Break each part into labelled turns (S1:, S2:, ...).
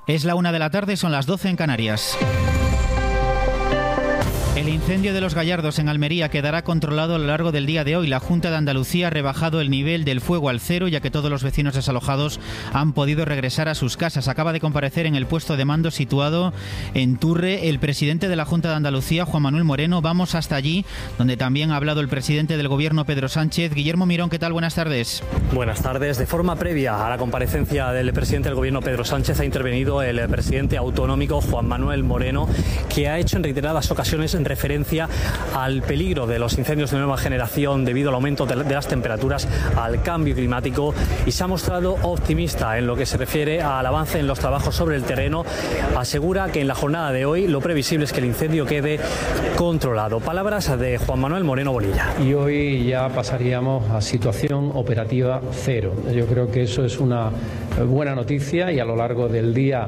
S1: Es la 1 de la tarde, son las 12 en Canarias. El incendio de Los Gallardos en Almería quedará controlado a lo largo del día de hoy. La Junta de Andalucía ha rebajado el nivel del fuego al 0, ya que todos los vecinos desalojados han podido regresar a sus casas. Acaba de comparecer en el puesto de mando situado en Turre el presidente de la Junta de Andalucía, Juan Manuel Moreno. Vamos hasta allí, donde también ha hablado el presidente del Gobierno, Pedro Sánchez. Guillermo Mirón, ¿qué tal? Buenas tardes.
S2: Buenas tardes. De forma previa a la comparecencia del presidente del Gobierno, Pedro Sánchez, ha intervenido el presidente autonómico, Juan Manuel Moreno, que ha hecho en reiteradas ocasiones referencia al peligro de los incendios de nueva generación debido al aumento de las temperaturas, al cambio climático, y se ha mostrado optimista en lo que se refiere al avance en los trabajos sobre el terreno. Asegura que en la jornada de hoy lo previsible es que el incendio quede controlado. Palabras de Juan Manuel Moreno Bonilla.
S3: Y hoy ya pasaríamos a situación operativa 0. Yo creo que eso es una buena noticia y a lo largo del día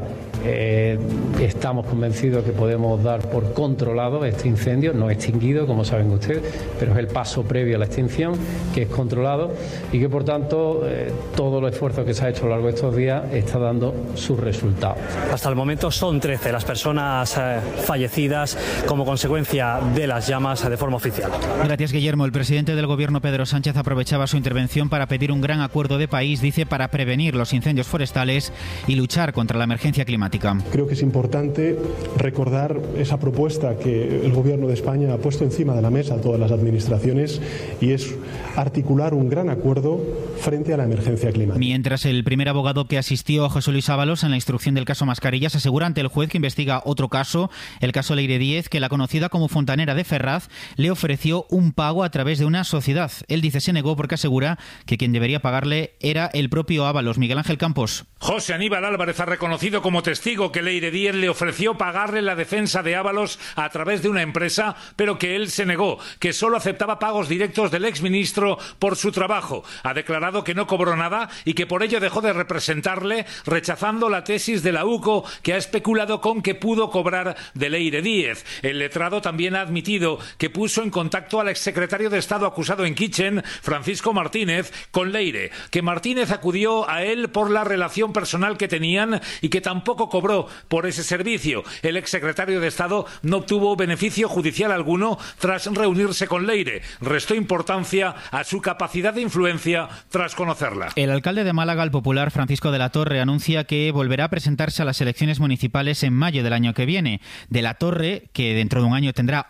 S3: estamos convencidos que podemos dar por controlado este incendio, no extinguido, como saben ustedes, pero es el paso previo a la extinción, que es controlado y que por tanto todo el esfuerzo que se ha hecho a lo largo de estos días está dando sus resultados.
S2: Hasta el momento son 13 las personas fallecidas como consecuencia de las llamas de forma oficial.
S1: Gracias, Guillermo. El presidente del Gobierno, Pedro Sánchez, aprovechaba su intervención para pedir un gran acuerdo de país, dice, para prevenir los incendios forestales y luchar contra la emergencia climática.
S4: Creo que es importante recordar esa propuesta que el Gobierno de España ha puesto encima de la mesa a todas las administraciones, y es articular un gran acuerdo frente a la emergencia climática.
S1: Mientras el primer abogado que asistió a José Luis Ábalos en la instrucción del caso Mascarillas asegura ante el juez que investiga otro caso, el caso Leire Díez, que la conocida como fontanera de Ferraz le ofreció un pago a través de una sociedad. Él dice se negó porque asegura que quien debería pagarle era el propio Ábalos. Miguel Ángel Campos.
S5: José Aníbal Álvarez ha reconocido como testigo que Leire Díez le ofreció pagarle la defensa de Ábalos a través de una empresa, pero que él se negó, que solo aceptaba pagos directos del exministro por su trabajo. Ha declarado que no cobró nada y que por ello dejó de representarle, rechazando la tesis de la UCO, que ha especulado con que pudo cobrar de Leire Díez. El letrado también ha admitido que puso en contacto al exsecretario de Estado acusado en Kitchen, Francisco Martínez, con Leire, que Martínez acudió a él por la relación personal que tenían y que tampoco cobró por ese servicio. El exsecretario de Estado no obtuvo beneficio judicial alguno tras reunirse con Leire. Restó importancia a su capacidad de influencia tras conocerla.
S1: El alcalde de Málaga, el popular Francisco de la Torre, anuncia que volverá a presentarse a las elecciones municipales en mayo del año que viene. De la Torre, que dentro de un año tendrá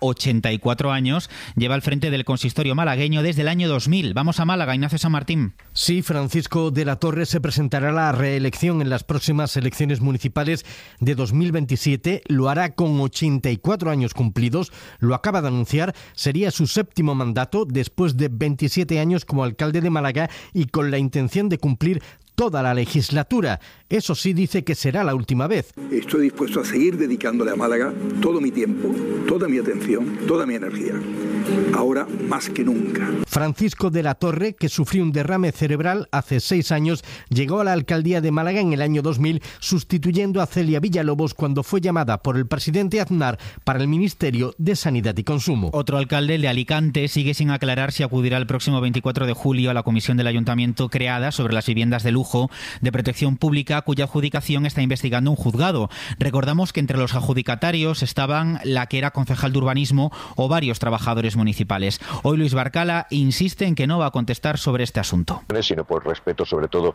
S1: 84 años, lleva al frente del consistorio malagueño desde el año 2000. Vamos a Málaga, Ignacio San Martín.
S6: Sí, Francisco de la Torre se presentará a la reelección en las próximas elecciones municipales de 2027. Lo hará con 84 años cumplidos. Lo acaba de anunciar. Sería su séptimo mandato después de 27 años como alcalde de Málaga y con la intención de cumplir toda la legislatura. Eso sí, dice que será la última vez.
S7: Estoy dispuesto a seguir dedicándole a Málaga todo mi tiempo, toda mi atención, toda mi energía. Ahora más que nunca.
S6: Francisco de la Torre, que sufrió un derrame cerebral hace 6 años, llegó a la alcaldía de Málaga en el año 2000, sustituyendo a Celia Villalobos cuando fue llamada por el presidente Aznar para el Ministerio de Sanidad y Consumo.
S1: Otro alcalde, el de Alicante, sigue sin aclarar si acudirá el próximo 24 de julio a la comisión del ayuntamiento creada sobre las viviendas de lujo de protección pública, cuya adjudicación está investigando un juzgado. Recordamos que entre los adjudicatarios estaban la que era concejal de urbanismo o varios trabajadores municipales. Hoy Luis Barcala insiste en que no va a contestar sobre este asunto.
S8: Sino por respeto sobre todo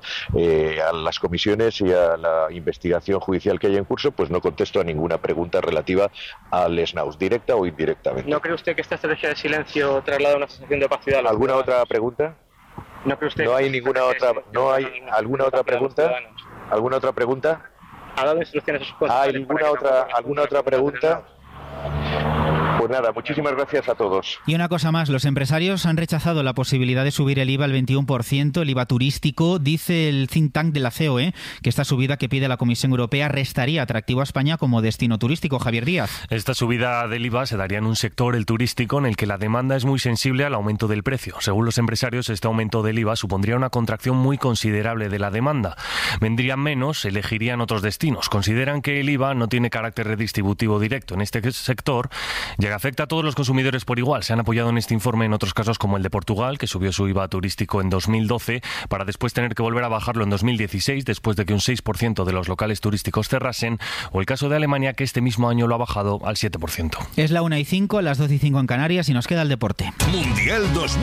S8: a las comisiones y a la investigación judicial que hay en curso, pues no contesto a ninguna pregunta relativa al SNAUS, directa o indirectamente.
S9: ¿No cree usted que esta estrategia de silencio traslada una sensación de opacidad?
S8: ¿Alguna otra pregunta?
S9: ¿No
S8: hay ninguna otra? ¿No hay alguna otra pregunta? ¿Alguna otra pregunta?
S9: ¿Ha dado instrucciones a sus cosas?
S8: ¿Hay alguna otra pregunta? Pues nada, muchísimas gracias a todos.
S1: Y una cosa más, los empresarios han rechazado la posibilidad de subir el IVA al 21%, el IVA turístico. Dice el think tank de la COE que esta subida que pide la Comisión Europea restaría atractivo a España como destino turístico. Javier Díaz.
S10: Esta subida del IVA se daría en un sector, el turístico, en el que la demanda es muy sensible al aumento del precio. Según los empresarios, este aumento del IVA supondría una contracción muy considerable de la demanda. Vendrían menos, elegirían otros destinos. Consideran que el IVA no tiene carácter redistributivo directo en este sector, llega afecta a todos los consumidores por igual. Se han apoyado en este informe en otros casos como el de Portugal, que subió su IVA turístico en 2012 para después tener que volver a bajarlo en 2016 después de que un 6% de los locales turísticos cerrasen, o el caso de Alemania, que este mismo año lo ha bajado al 7%.
S1: Es la 1:05, las 12:05 en Canarias, y nos queda el deporte.
S11: Mundial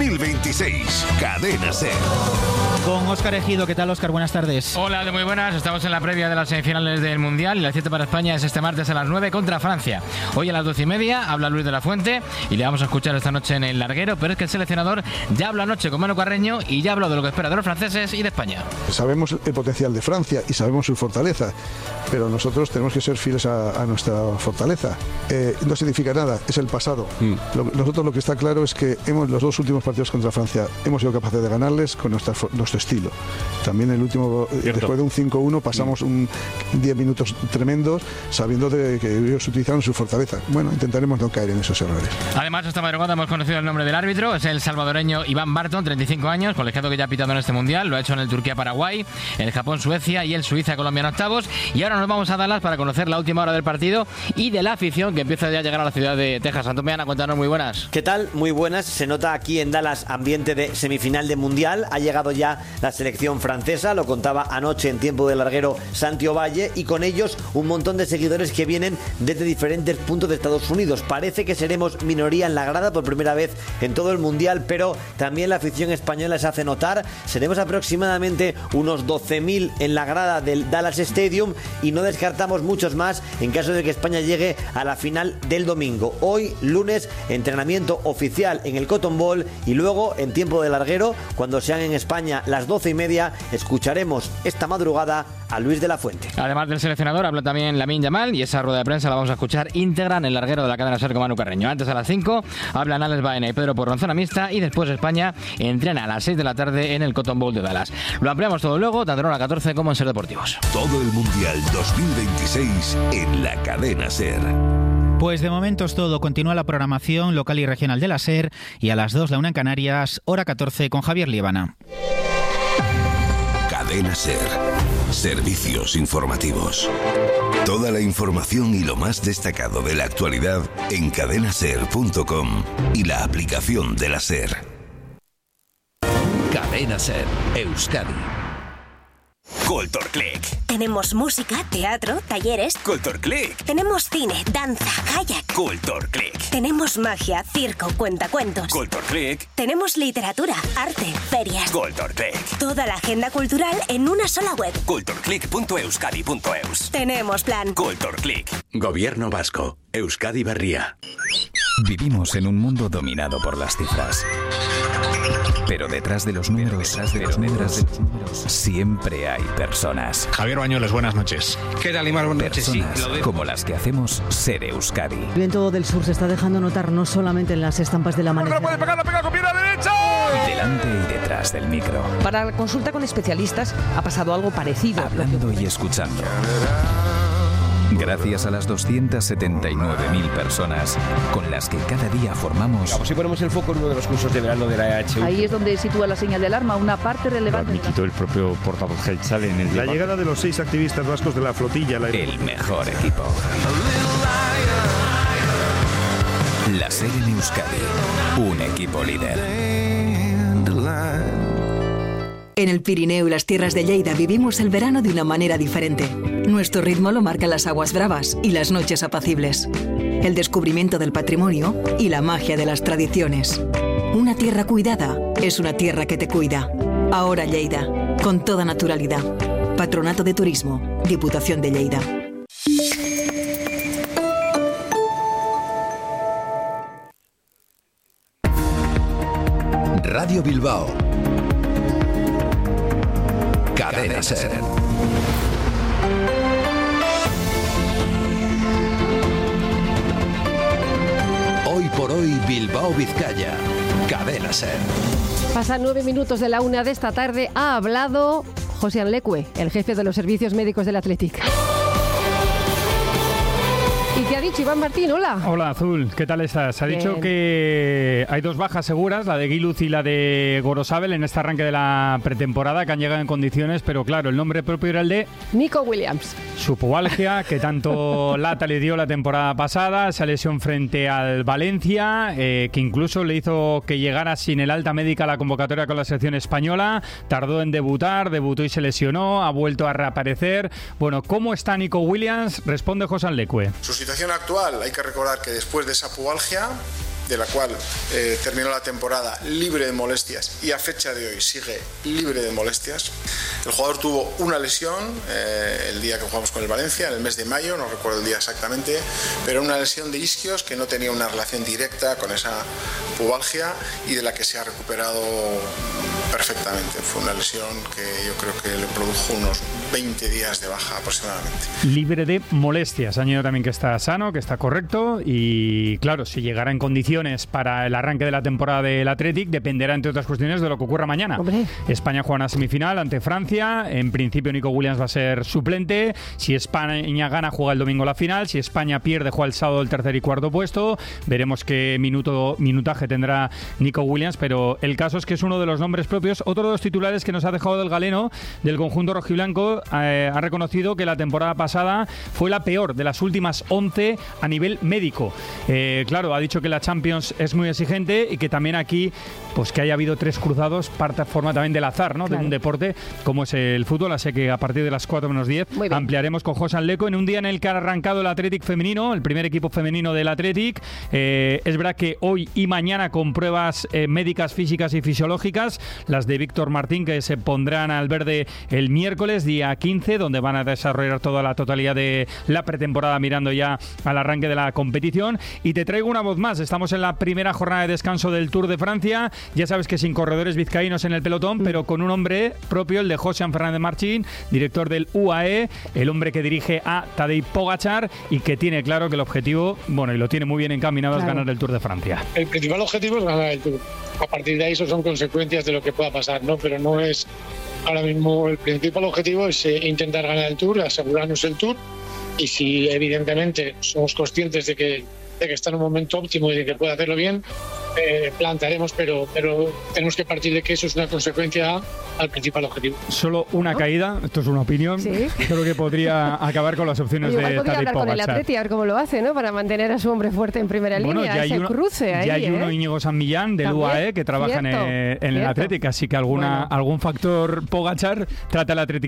S11: 2026, Cadena SER.
S1: Con Óscar Ejido. ¿Qué tal, Óscar? Buenas tardes.
S12: Hola, muy buenas. Estamos en la previa de las semifinales del Mundial y la cita para España es este martes a las 9 contra Francia. Hoy a las 12:30 habla Luis de la Fuente y le vamos a escuchar esta noche en el larguero, pero es que el seleccionador ya habló anoche con Manu Carreño y ya habló de lo que espera de los franceses y de España.
S13: Sabemos el potencial de Francia y sabemos su fortaleza, pero nosotros tenemos que ser fieles a nuestra fortaleza. No significa nada, es el pasado. Nosotros lo que está claro es que los dos últimos partidos contra Francia hemos sido capaces de ganarles con nuestro estilo. También el último, después de un 5-1, pasamos 10 minutos tremendos sabiendo que ellos utilizaron su fortaleza. Bueno, intentaremos no caer en esos errores.
S12: Además, esta madrugada hemos conocido el nombre del árbitro, es el salvadoreño Iván Barton, 35 años, colegiado que ya ha pitado en este Mundial, lo ha hecho en el Turquía-Paraguay, el Japón-Suecia y el Suiza-Colombia en octavos. Y ahora nos vamos a Dallas para conocer la última hora del partido y de la afición que empieza ya a llegar a la ciudad de Texas. Antomeana, cuéntanos, muy buenas.
S14: ¿Qué tal? Muy buenas. Se nota aquí en Dallas ambiente de semifinal de Mundial. Ha llegado ya la selección francesa, lo contaba anoche en tiempo de larguero Santi Ovalle, y con ellos un montón de seguidores que vienen desde diferentes puntos de Estados Unidos. Parece que seremos minoría en la grada por primera vez en todo el Mundial, pero también la afición española se hace notar. Seremos aproximadamente unos 12.000 en la grada del Dallas Stadium y no descartamos muchos más en caso de que España llegue a la final del domingo. Hoy, lunes, entrenamiento oficial en el Cotton Bowl y luego, en tiempo de larguero, cuando sean en España las 12:30, escucharemos esta madrugada a Luis de la Fuente.
S12: Además del seleccionador, habla también Lamine Yamal y esa rueda de prensa la vamos a escuchar íntegra en el larguero de la cadena SER con Manu Carreño. Antes, a las 5, hablan Alex Baena y Pedro Porro en zona mixta, y después España entrena a las 6 de la tarde en el Cotton Bowl de Dallas. Lo ampliamos todo luego, tanto en hora 14 como en SER Deportivos.
S11: Todo el Mundial 2026 en la cadena SER.
S1: Pues de momento es todo. Continúa la programación local y regional de la SER, y a las 2, la 1 en Canarias, hora 14 con Javier Liebana.
S11: Cadena SER. Servicios informativos. Toda la información y lo más destacado de la actualidad en cadenaser.com y la aplicación de la SER. Cadena SER, Euskadi.
S15: Culturclick. Tenemos música, teatro, talleres. Culturclick. Tenemos cine, danza, kayak. Culturclick. Tenemos magia, circo, cuentacuentos. Culturclick. Tenemos literatura, arte, ferias. Culturclick. Toda la agenda cultural en una sola web. Culturclick.euskadi.eus. Tenemos plan. Culturclick.
S16: Gobierno vasco. Euskadi Berria. Vivimos en un mundo dominado por las cifras. Pero detrás de los números, siempre hay personas.
S17: Javier Bañuelos, buenas noches.
S16: ¿Qué tal, Imar? Buenas noches. Personas como las que hacemos Ser Euskadi.
S18: El viento del sur se está dejando notar no solamente en las estampas del amanecer.
S17: ¡No puede pegar, la pega con pierna derecha!
S16: Delante y detrás del micro.
S18: Para la consulta con especialistas ha pasado algo parecido.
S16: Hablando y escuchando. Gracias a las 279.000 personas con las que cada día formamos...
S19: Vamos, si ponemos el foco en uno de los cursos de verano de la EHU.
S18: Ahí es donde sitúa la señal de alarma, una parte relevante...
S20: Lo admitió el propio portavoz Geltzal en el debate.
S21: La llegada de los 6 activistas vascos de la flotilla...
S16: El mejor equipo. La SER en Euskadi. Un equipo líder.
S22: En el Pirineo y las tierras de Lleida vivimos el verano de una manera diferente. Nuestro ritmo lo marcan las aguas bravas y las noches apacibles. El descubrimiento del patrimonio y la magia de las tradiciones. Una tierra cuidada es una tierra que te cuida. Ahora Lleida, con toda naturalidad. Patronato de Turismo, Diputación de Lleida.
S11: Radio Bilbao. Cadena SER. Hoy por hoy Bilbao, Vizcaya. Cadena SER.
S23: Pasan 9 minutos de la 1 de esta tarde. Ha hablado José Anlecue, el jefe de los servicios médicos del Athletic. ¿Y qué ha dicho? Sports. Iván Martín, hola.
S20: Hola, Azul, ¿qué tal estás? Ha dicho que hay 2 bajas seguras, la de Guiluz y la de Gorosabel, en este arranque de la pretemporada, que han llegado en condiciones, pero claro, el nombre propio era el de
S23: Nico Williams.
S20: Su pubalgia, que tanto lata le dio la temporada pasada, esa lesión frente al Valencia, que incluso le hizo que llegara sin el alta médica a la convocatoria con la selección española, tardó en debutó y se lesionó, ha vuelto a reaparecer. Bueno, ¿cómo está Nico Williams? Responde Josan Lecue.
S2: Su situación actual, hay que recordar que después de esa pubalgia, de la cual terminó la temporada libre de molestias y a fecha de hoy sigue libre de molestias. El jugador tuvo una lesión el día que jugamos con el Valencia, en el mes de mayo, no recuerdo el día exactamente, pero una lesión de isquios que no tenía una relación directa con esa pubalgia y de la que se ha recuperado perfectamente. Fue una lesión que yo creo que le produjo unos 20 días de baja aproximadamente.
S20: Libre de molestias. Añadido también que está sano, que está correcto y claro, si llegara en condiciones para el arranque de la temporada del Athletic, dependerá entre otras cuestiones de lo que ocurra mañana.
S23: Hombre.
S20: España juega una semifinal ante Francia. En principio Nico Williams va a ser suplente. Si España gana, juega el domingo la final. Si España pierde, juega el sábado el tercer y cuarto puesto. Veremos qué minutaje tendrá Nico Williams, pero el caso es que es uno de los nombres propios. Otro de los titulares que nos ha dejado del galeno del conjunto rojiblanco ha reconocido que la temporada pasada fue la peor de las últimas 11 a nivel médico. Claro, ha dicho que la Champions es muy exigente y que también aquí, pues que haya habido 3 cruzados, forma también del azar, ¿no? Claro. De un deporte como es el fútbol, así que a partir de las 4 menos 10 ampliaremos con Josan Leco en un día en el que ha arrancado el Athletic femenino, el primer equipo femenino del Athletic. Es verdad que hoy y mañana con pruebas médicas, físicas y fisiológicas, las de Víctor Martín, que se pondrán al verde el miércoles, día 15, donde van a desarrollar toda la totalidad de la pretemporada mirando ya al arranque de la competición. Y te traigo una voz más, estamos en la primera jornada de descanso del Tour de Francia, ya sabes que sin corredores vizcaínos en el pelotón, pero con un hombre propio, el de Josean Fernández Martín, director del UAE, el hombre que dirige a Tadej Pogačar y que tiene claro que el objetivo, bueno, y lo tiene muy bien encaminado, es ganar el Tour de Francia.
S3: El principal objetivo es ganar el Tour. A partir de ahí eso son consecuencias de lo que pueda pasar, ¿no? Pero no es ahora mismo el principal objetivo, es intentar ganar el Tour, asegurarnos el Tour, y si evidentemente somos conscientes de que está en un momento óptimo y de que puede hacerlo bien, plantearemos, pero tenemos que partir de que eso es una consecuencia al principal objetivo.
S20: Solo una caída, esto es una opinión, ¿sí? Creo que podría acabar con las opciones de Tadej Pogačar.
S23: Podría hablar con el Atleti a ver cómo lo hace, ¿no? Para mantener a su hombre fuerte en primera línea, ese cruce ahí.
S20: Ya hay uno, Íñigo San Millán, del UAE, que trabaja en el Athletic, así que algún factor Pogačar trata el Athletic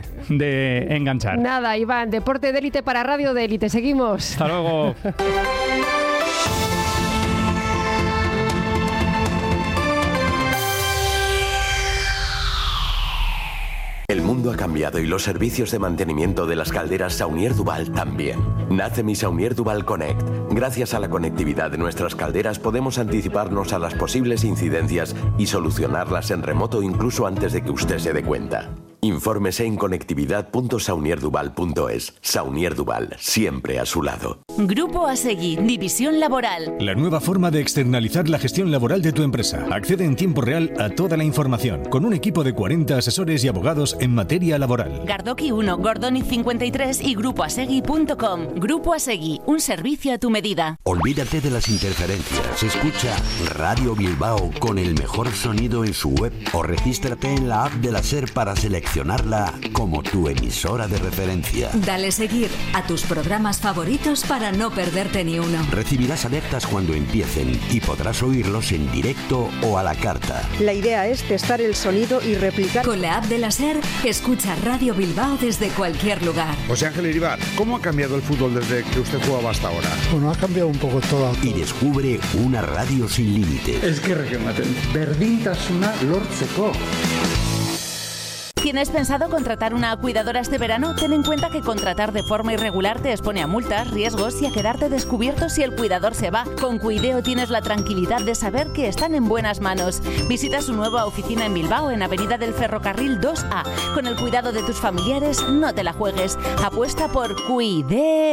S20: de enganchar.
S23: Nada, Iván, deporte de élite para radio de élite. Seguimos.
S20: Hasta luego.
S4: El mundo ha cambiado y los servicios de mantenimiento de las calderas Saunier Duval también. Nace mi Saunier Duval Connect. Gracias a la conectividad de nuestras calderas podemos anticiparnos a las posibles incidencias y solucionarlas en remoto incluso antes de que usted se dé cuenta. Infórmese en conectividad.saunierduval.es. Saunier Duval, siempre a su lado.
S24: Grupo Asegui, División Laboral.
S25: La nueva forma de externalizar la gestión laboral de tu empresa. Accede en tiempo real a toda la información, con un equipo de 40 asesores y abogados en materia laboral.
S24: Gardoki 1, Gordoni 53 y grupoasegui.com. Grupo Asegui, un servicio a tu medida.
S26: Olvídate de las interferencias. Escucha Radio Bilbao con el mejor sonido en su web o regístrate en la app de la SER para seleccionarla como tu emisora de referencia.
S24: Dale seguir a tus programas favoritos para no perderte ni uno.
S26: Recibirás alertas cuando empiecen y podrás oírlos en directo o a la carta.
S27: La idea es testar el sonido y replicar.
S24: Con la app de la SER, escucha Radio Bilbao desde cualquier lugar.
S28: José Ángel Iribar, ¿cómo ha cambiado el fútbol desde que usted jugaba hasta ahora?
S29: Bueno, ha cambiado un poco todo.
S26: Y descubre una radio sin límite.
S29: Es que berdintasuna lortzeko.
S24: ¿Tienes pensado contratar una cuidadora este verano? Ten en cuenta que contratar de forma irregular te expone a multas, riesgos y a quedarte descubierto si el cuidador se va. Con Cuideo tienes la tranquilidad de saber que están en buenas manos. Visita su nueva oficina en Bilbao, en Avenida del Ferrocarril 2A. Con el cuidado de tus familiares, no te la juegues. Apuesta por Cuideo.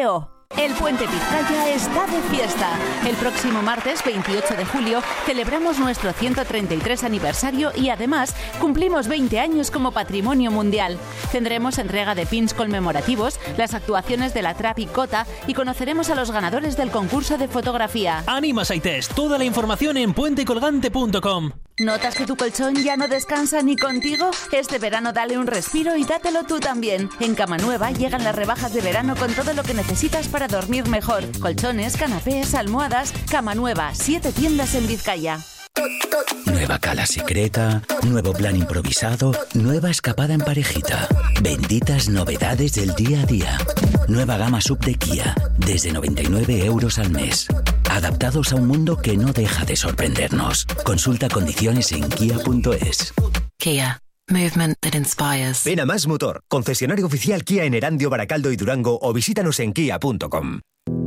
S24: El Puente Vizcaya está de fiesta. El próximo martes 28 de julio celebramos nuestro 133 aniversario y además cumplimos 20 años como Patrimonio Mundial. Tendremos entrega de pins conmemorativos, las actuaciones de la Trap y Cota y conoceremos a los ganadores del concurso de fotografía.
S5: ¡Ánima, Saites! Toda la información en puentecolgante.com.
S24: ¿Notas que tu colchón ya no descansa ni contigo? Este verano dale un respiro y dátelo tú también. En Cama Nueva llegan las rebajas de verano con todo lo que necesitas para dormir mejor. Colchones, canapés, almohadas. Cama Nueva, 7 tiendas en Vizcaya.
S6: Nueva cala secreta, nuevo plan improvisado, nueva escapada en parejita. Benditas novedades del día a día. Nueva gama sub de Kia, desde 99 € al mes. Adaptados a un mundo que no deja de sorprendernos. Consulta condiciones en kia.es.
S7: Kia. Movement that inspires.
S8: Ven a Más Motor, concesionario oficial Kia en Erandio, Baracaldo y Durango, o visítanos en kia.com.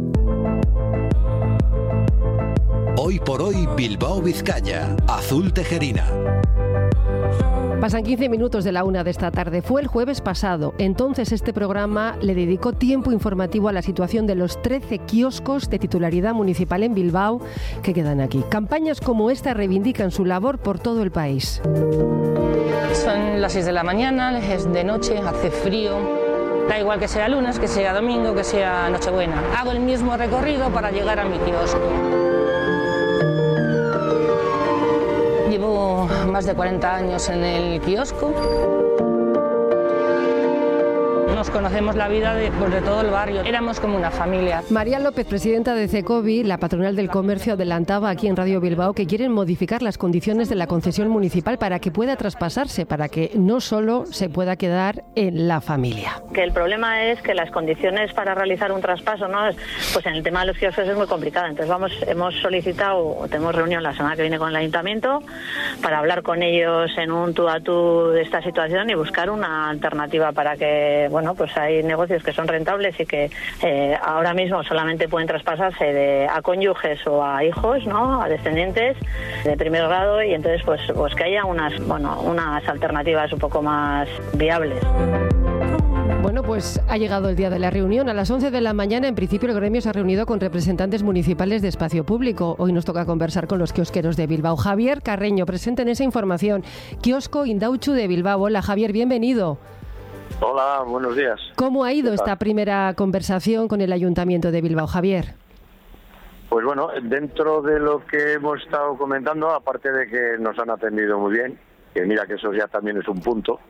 S26: Hoy por hoy, Bilbao, Vizcaya. Azul Tejerina.
S23: Pasan 15 minutos de la 1 de esta tarde. Fue el jueves pasado. Entonces este programa le dedicó tiempo informativo a la situación de los 13 kioscos de titularidad municipal en Bilbao que quedan aquí. Campañas como esta reivindican su labor por todo el país.
S9: Son las 6 de la mañana, es de noche, hace frío. Da igual que sea lunes, que sea domingo, que sea Nochebuena. Hago el mismo recorrido para llegar a mi kiosco. Llevo más de 40 años en el kiosco. Nos conocemos la vida de todo el barrio. Éramos como una familia.
S23: María López, presidenta de CECOBI, la patronal del comercio, adelantaba aquí en Radio Bilbao que quieren modificar las condiciones de la concesión municipal para que pueda traspasarse, para que no solo se pueda quedar en la familia.
S10: Que el problema es que las condiciones para realizar un traspaso, ¿no? Pues en el tema de los kioscos es muy complicado. Entonces hemos solicitado, tenemos reunión la semana que viene con el ayuntamiento para hablar con ellos en un tú a tú de esta situación y buscar una alternativa para que, pues hay negocios que son rentables y que ahora mismo solamente pueden traspasarse a cónyuges o a hijos, ¿no? A descendientes de primer grado, y entonces pues que haya unas alternativas un poco más viables.
S23: Bueno, pues ha llegado el día de la reunión. A las 11 de la mañana, en principio, el gremio se ha reunido con representantes municipales de espacio público. Hoy nos toca conversar con los kiosqueros de Bilbao. Javier Carreño, presenten esa información. Kiosco Indautxu de Bilbao. Hola, Javier, bienvenido.
S12: Hola, buenos días.
S23: ¿Cómo ha ido esta primera conversación con el Ayuntamiento de Bilbao, Javier?
S12: Pues bueno, dentro de lo que hemos estado comentando, aparte de que nos han atendido muy bien, que mira que eso ya también es un punto,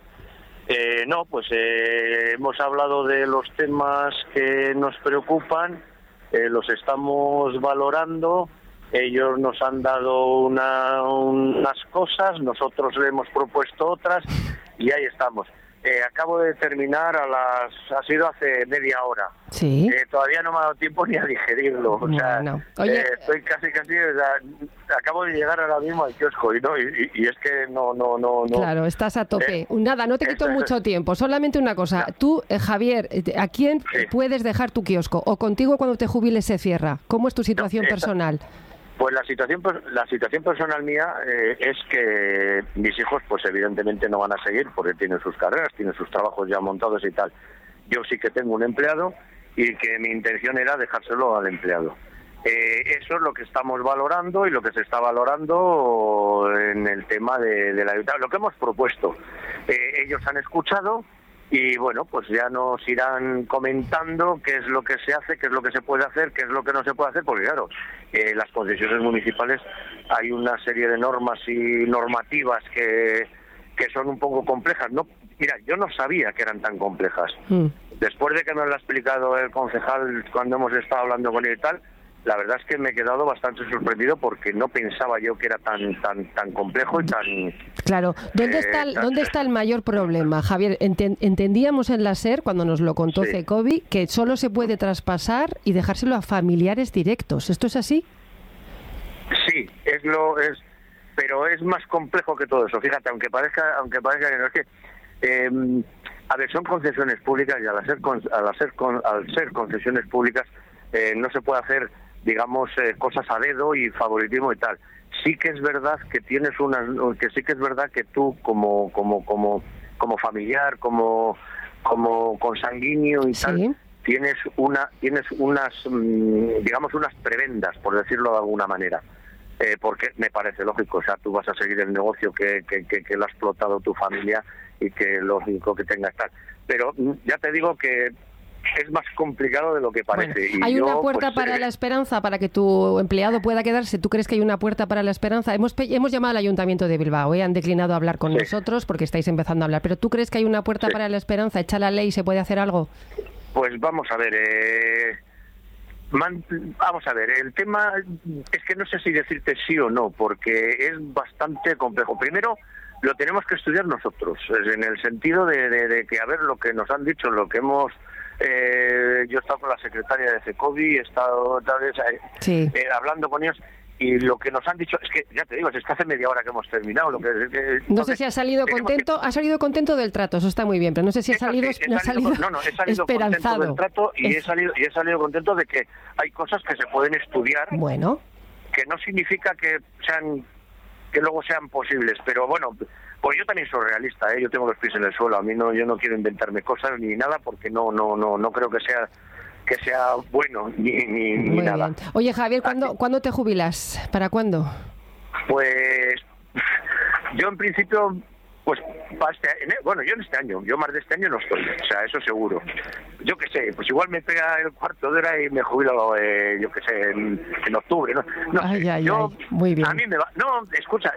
S12: hemos hablado de los temas que nos preocupan, los estamos valorando, ellos nos han dado unas cosas, nosotros le hemos propuesto otras y ahí estamos. Acabo de terminar ha sido hace media hora.
S23: Sí.
S12: Todavía no me ha dado tiempo ni a digerirlo. Oye, estoy casi, acabo de llegar ahora mismo al kiosco y es que no.
S23: Claro, estás a tope. Nada, no te quito mucho tiempo. Solamente una cosa. Tú, Javier, ¿a quién puedes dejar tu kiosco? ¿O contigo cuando te jubiles se cierra? ¿Cómo es tu situación personal?
S12: Pues la situación personal mía es que mis hijos, pues evidentemente no van a seguir porque tienen sus carreras, tienen sus trabajos ya montados y tal. Yo sí que tengo un empleado y que mi intención era dejárselo al empleado. Eso es lo que estamos valorando y lo que se está valorando en el tema de la ayuda. Lo que hemos propuesto, ellos han escuchado. Y bueno, pues ya nos irán comentando qué es lo que se hace, qué es lo que se puede hacer, qué es lo que no se puede hacer, porque claro, las concesiones municipales hay una serie de normas y normativas que son un poco complejas. No, mira, yo no sabía que eran tan complejas. Después de que me lo ha explicado el concejal cuando hemos estado hablando con él y tal, la verdad es que me he quedado bastante sorprendido porque no pensaba yo que era tan complejo y tan...
S23: Claro. ¿Dónde está el mayor problema, Javier? Entendíamos en la SER, cuando nos lo contó CECOBI, que solo se puede traspasar y dejárselo a familiares directos. ¿Esto es así?
S12: Sí, pero es más complejo que todo eso. Fíjate, aunque parezca que no, es que... a ver, son concesiones públicas y al ser concesiones públicas no se puede hacer, digamos, cosas a dedo y favoritismo y tal. Sí que es verdad que que tú como familiar, como consanguíneo y tal, tienes unas, digamos, unas prebendas, por decirlo de alguna manera. Porque me parece lógico, o sea, tú vas a seguir el negocio que lo ha explotado tu familia y que lógico que tengas tal. Pero ya te digo que es más complicado de lo que parece.
S23: Bueno, ¿hay una puerta para la esperanza para que tu empleado pueda quedarse? ¿Tú crees que hay una puerta para la esperanza? Hemos llamado al Ayuntamiento de Bilbao, han declinado hablar con nosotros porque estáis empezando a hablar. ¿Pero tú crees que hay una puerta para la esperanza? ¿Echa la ley y se puede hacer algo? Pues
S12: vamos a ver... Vamos a ver, el tema es que no sé si decirte sí o no, porque es bastante complejo. Primero, lo tenemos que estudiar nosotros, en el sentido de que, a ver, lo que nos han dicho, lo que hemos... yo he estado con la secretaria de CECOVI, he estado tal vez hablando con ellos, y lo que nos han dicho es que, ya te digo, es que hace media hora que hemos terminado.
S23: No sé si has salido contento, has salido contento del trato, eso está muy bien, pero no sé si has salido esperanzado.
S12: Contento del trato y he salido contento de que hay cosas que se pueden estudiar.
S23: Bueno.
S12: Que no significa que luego sean posibles, pero bueno, pues yo también soy realista, yo tengo los pies en el suelo, yo no quiero inventarme cosas ni nada porque no creo que sea bueno ni nada.
S23: Bien. Oye, Javier, ¿cuándo te jubilas? ¿Para cuándo?
S12: Pues yo en principio, pues yo en este año, yo más de este año no estoy, o sea, eso seguro. Yo qué sé, pues igual me pega el cuarto de hora y me jubilo, yo qué sé, en octubre, no
S23: muy bien.
S12: A mí me va, escucha,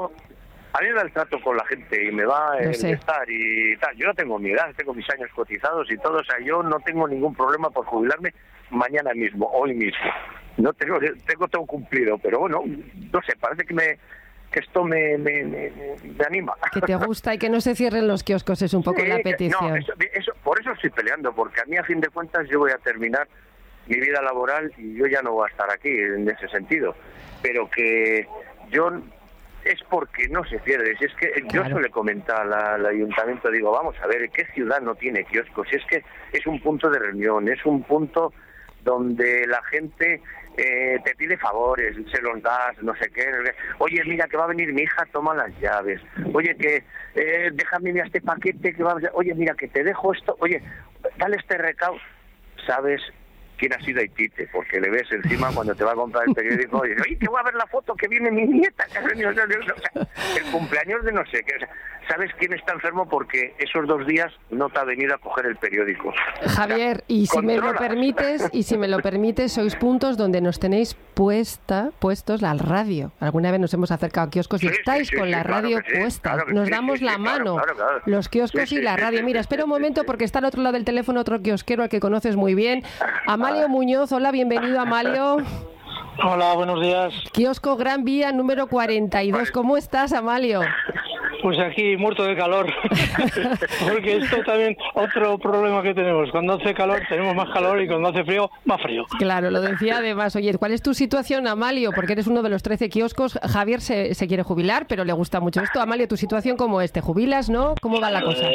S12: a mí me da el trato con la gente y me va el estar y tal. Yo no tengo mi edad, tengo mis años cotizados y todo, o sea, yo no tengo ningún problema por jubilarme mañana mismo, hoy mismo. No tengo todo cumplido, pero bueno, no sé, parece que esto me anima.
S23: Que te gusta y que no se cierren los kioscos es un poco la petición.
S12: Por eso estoy peleando, porque a mí a fin de cuentas yo voy a terminar mi vida laboral y yo ya no voy a estar aquí en ese sentido. Pero que yo... es porque no se pierde. Si es que yo se le comentaba al ayuntamiento, digo, vamos a ver, ¿qué ciudad no tiene kioscos? Si es que es un punto de reunión, es un punto donde la gente te pide favores, se los das, no sé qué. Oye, mira, que va a venir mi hija, toma las llaves. Oye, que déjame este paquete, que va a... Oye, mira, que te dejo esto. Oye, dale este recado. ¿Sabes quién ha sido Haitite? Porque le ves encima cuando te va a comprar el periódico y dices, oye, que voy a ver la foto que viene mi nieta, que ha venido, o sea, el cumpleaños de no sé qué. O sea, ¿sabes quién está enfermo? Porque esos 2 días no te ha venido a coger el periódico.
S23: Javier, y si me lo permites, sois puntos donde nos tenéis puestos la radio. Alguna vez nos hemos acercado a kioscos y estáis con la radio puesta. Nos damos la mano, los kioscos y la radio. Mira, espera un momento porque está al otro lado del teléfono otro kiosquero al que conoces muy bien. Amalio Muñoz, hola, bienvenido Amalio.
S1: Hola, buenos días.
S23: Kiosco Gran Vía número 42. ¿Cómo estás, Amalio?
S1: Pues aquí, muerto de calor. Porque esto también, otro problema que tenemos. Cuando hace calor tenemos más calor y cuando hace frío, más frío.
S23: Claro, lo decía además. Oye, ¿cuál es tu situación, Amalio? Porque eres uno de los 13 kioscos. Javier se quiere jubilar, pero le gusta mucho esto. Amalio, ¿tu situación cómo es? ¿Te jubilas, no? ¿Cómo va la cosa?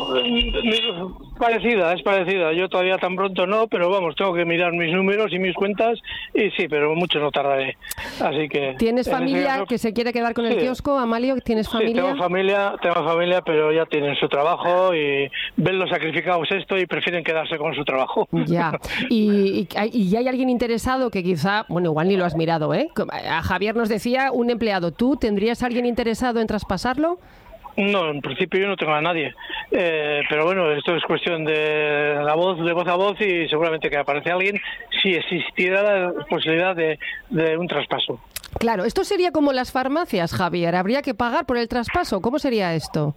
S1: Es parecida. Yo todavía tan pronto no, pero vamos, tengo que mirar mis números y mis cuentas y sí, pero mucho no tardaré. Así que...
S23: ¿Tienes familia que se quiere quedar con el kiosco, Amalio? ¿Tienes familia?
S1: Sí, tengo familia, pero ya tienen su trabajo y ven los sacrificados esto y prefieren quedarse con su trabajo.
S23: Ya. ¿Y hay alguien interesado que quizá, bueno, igual ni lo has mirado, ¿eh? A Javier nos decía un empleado. ¿Tú tendrías alguien interesado en traspasarlo?
S1: No, en principio yo no tengo a nadie, pero bueno, esto es cuestión de voz a voz y seguramente que aparece alguien si existiera la posibilidad de un traspaso.
S23: Claro, esto sería como las farmacias, Javier, ¿habría que pagar por el traspaso? ¿Cómo sería esto?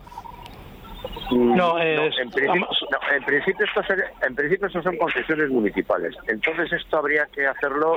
S12: En principio estos son concesiones municipales, entonces esto habría que hacerlo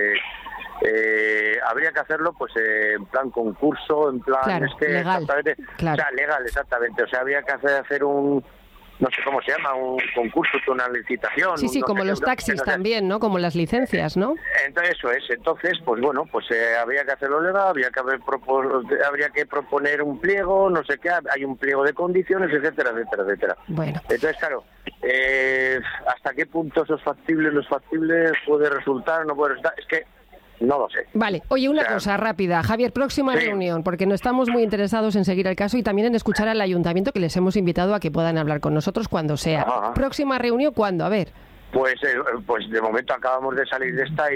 S12: pues en plan concurso, en plan
S23: legal,
S12: exactamente,
S23: claro.
S12: O sea, legal, exactamente, o sea, habría que hacer un, no sé cómo se llama, un concurso, una licitación.
S23: Sí, como los taxis también, ¿no? Como las licencias, ¿no?
S12: Entonces eso es, pues bueno, pues habría que hacerlo legal, habría que proponer un pliego, no sé qué, hay un pliego de condiciones, etcétera.
S23: Bueno.
S12: Entonces, claro, ¿hasta qué punto eso es factible, no es factible, puede resultar, no puede resultar? Es que no lo sé.
S23: Vale. Oye, una cosa rápida. Javier, próxima reunión, porque no estamos muy interesados en seguir el caso y también en escuchar al ayuntamiento, que les hemos invitado a que puedan hablar con nosotros cuando sea. Próxima reunión, ¿cuándo? A ver.
S12: Pues de momento acabamos de salir de esta